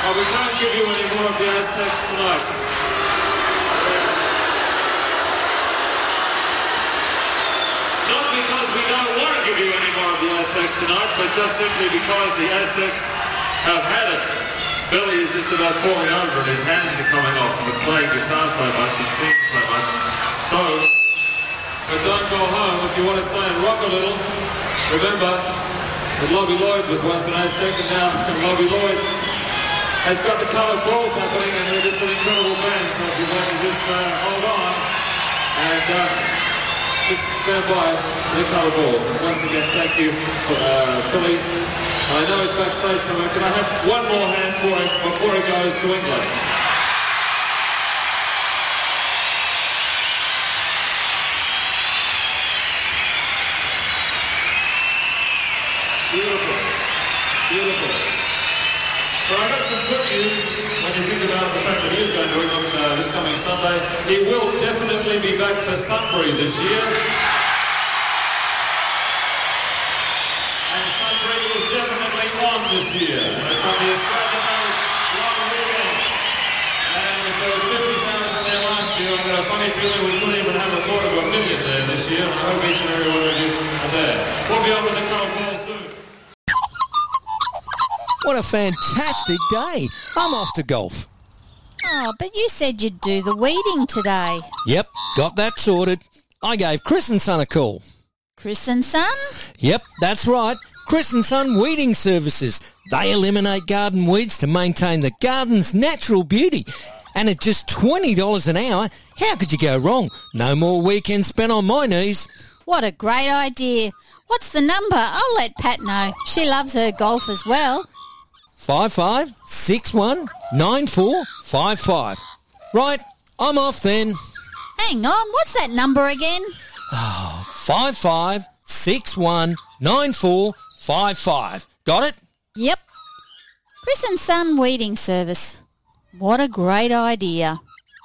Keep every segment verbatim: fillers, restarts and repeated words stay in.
Uh, we can't give you any more of the Aztecs tonight. Not because we don't want to give you any more of the Aztecs tonight, but just simply because the Aztecs have had it. Billy is just about falling over and his hands are coming off from playing guitar so much and singing so much. So, but don't go home if you want to stay and rock a little. Remember that Lobby Lloyd was once an Aztec, and now Lobby Lloyd has got the coloured balls happening, and they're just an incredible band. So if you want to just uh, hold on and uh, just stand by the coloured balls. And once again, thank you for uh, Billy. I know he's backstage somewhere. Can I have one more hand for him before he goes to England? Beautiful. Beautiful. Well, I got some good news when you think about the fact that he is going to England uh, this coming Sunday. He will definitely be back for Sunbury this year. Definitely on this year. And it's on the Australian Open long weekend. And if there was fifty thousand there last year, I've got a funny feeling we couldn't even have a quarter of a million there this year. And I hope each and every one of you are there. We'll be on with the cold ball soon. What a fantastic day. I'm off to golf. Oh, but you said you'd do the weeding today. Yep, got that sorted. I gave Chris and Son a call. Chris and Son? Yep, that's right. Chris and Son Weeding Services. They eliminate garden weeds to maintain the garden's natural beauty. And at just twenty dollars an hour, how could you go wrong? No more weekends spent on my knees. What a great idea. What's the number? I'll let Pat know. She loves her golf as well. five five six one nine four five five. Right, I'm off then. Hang on, what's that number again? Oh, five five six one nine four five five. Got it? Yep. Chris and Son Weeding Service. What a great idea.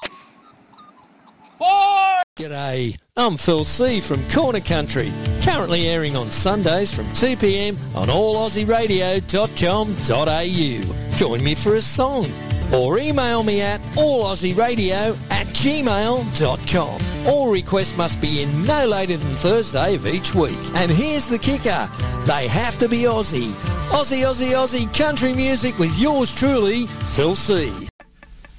Boy! G'day, I'm Phil C from Corner Country, currently airing on Sundays from two p.m. on all aussie radio dot com dot a u. Join me for a song or email me at all aussie radio at gmail dot com. All requests must be in no later than Thursday of each week. And here's the kicker. They have to be Aussie. Aussie, Aussie, Aussie country music with yours truly, Phil C.